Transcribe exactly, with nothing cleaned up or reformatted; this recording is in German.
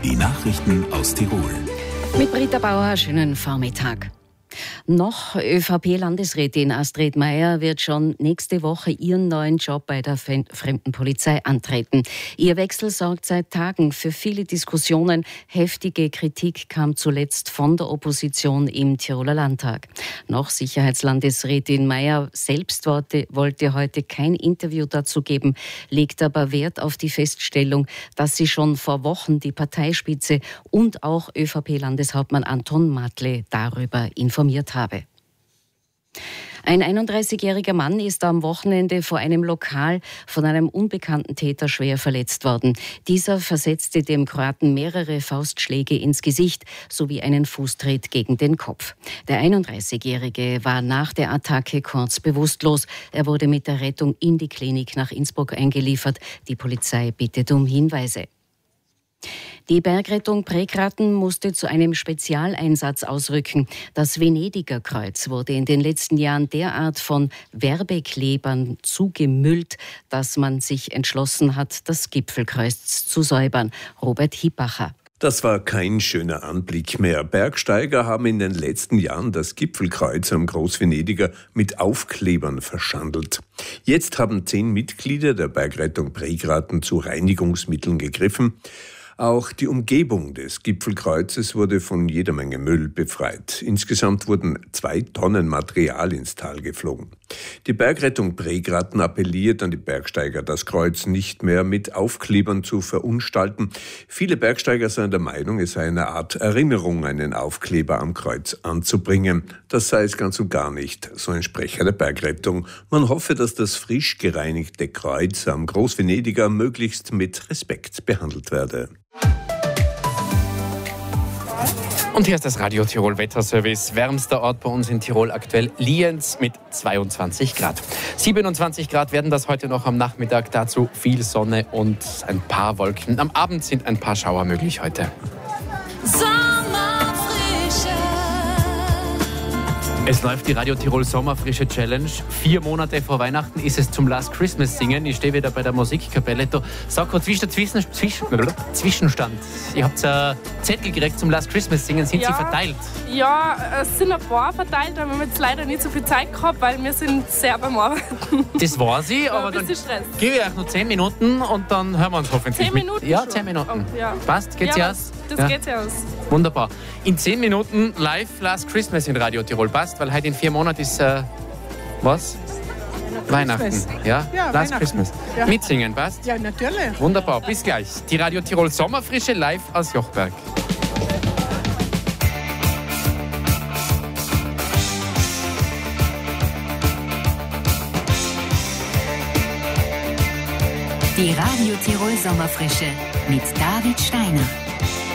Die Nachrichten aus Tirol. Mit Britta Bauer, schönen Vormittag. Noch ÖVP-Landesrätin Astrid Meier wird schon nächste Woche ihren neuen Job bei der Fremdenpolizei antreten. Ihr Wechsel sorgt seit Tagen für viele Diskussionen. Heftige Kritik kam zuletzt von der Opposition im Tiroler Landtag. Noch Sicherheitslandesrätin Meier selbst wollte, wollte heute kein Interview dazu geben, legt aber Wert auf die Feststellung, dass sie schon vor Wochen die Parteispitze und auch ÖVP-Landeshauptmann Anton Matle darüber informiert habe. Ein einunddreißigjähriger Mann ist am Wochenende vor einem Lokal von einem unbekannten Täter schwer verletzt worden. Dieser versetzte dem Kroaten mehrere Faustschläge ins Gesicht sowie einen Fußtritt gegen den Kopf. Der einunddreißigjährige war nach der Attacke kurz bewusstlos. Er wurde mit der Rettung in die Klinik nach Innsbruck eingeliefert. Die Polizei bittet um Hinweise. Die Bergrettung Pregraten musste zu einem Spezialeinsatz ausrücken. Das Venediger Kreuz wurde in den letzten Jahren derart von Werbeklebern zugemüllt, dass man sich entschlossen hat, das Gipfelkreuz zu säubern. Robert Hippacher. Das war kein schöner Anblick mehr. Bergsteiger haben in den letzten Jahren das Gipfelkreuz am Großvenediger mit Aufklebern verschandelt. Jetzt haben zehn Mitglieder der Bergrettung Pregraten zu Reinigungsmitteln gegriffen. Auch die Umgebung des Gipfelkreuzes wurde von jeder Menge Müll befreit. Insgesamt wurden zwei Tonnen Material ins Tal geflogen. Die Bergrettung Pregraten appelliert an die Bergsteiger, das Kreuz nicht mehr mit Aufklebern zu verunstalten. Viele Bergsteiger seien der Meinung, es sei eine Art Erinnerung, einen Aufkleber am Kreuz anzubringen. Das sei es ganz und gar nicht, so ein Sprecher der Bergrettung. Man hoffe, dass das frisch gereinigte Kreuz am Großvenediger möglichst mit Respekt behandelt werde. Und hier ist das Radio Tirol Wetterservice. Wärmster Ort bei uns in Tirol aktuell Lienz mit zweiundzwanzig Grad. siebenundzwanzig Grad werden das heute noch am Nachmittag. Dazu viel Sonne und ein paar Wolken. Am Abend sind ein paar Schauer möglich heute. Es läuft die Radio Tirol Sommerfrische Challenge. Vier Monate vor Weihnachten ist es zum Last Christmas singen. Ich stehe wieder bei der Musikkapelle. Sag kurz, wie ist der Zwischen- Zwischen- Zwischenstand? Ihr habt einen Zettel gekriegt zum Last Christmas singen. Sind ja, sie verteilt? Ja, es sind ein paar verteilt. Aber wir haben jetzt leider nicht so viel Zeit gehabt, weil wir sind sehr beim Arbeiten. Das war sie, aber ein dann Stress. gebe ich euch noch zehn Minuten und dann hören wir uns hoffentlich. Zehn Minuten? Mit. Ja, schon? zehn Minuten. Oh, ja. Passt? Geht's ja, ja aus? Das ja. geht ja aus. Wunderbar. In zehn Minuten live Last Christmas in Radio Tirol. Passt, weil heute in vier Monaten ist, äh, was? Weihnachten. Ja? Ja, Last Weihnachten. Christmas. Ja. Mitsingen, passt? Ja, natürlich. Wunderbar. Bis gleich. Die Radio Tirol Sommerfrische live aus Jochberg. Die Radio Tirol Sommerfrische mit David Steiner.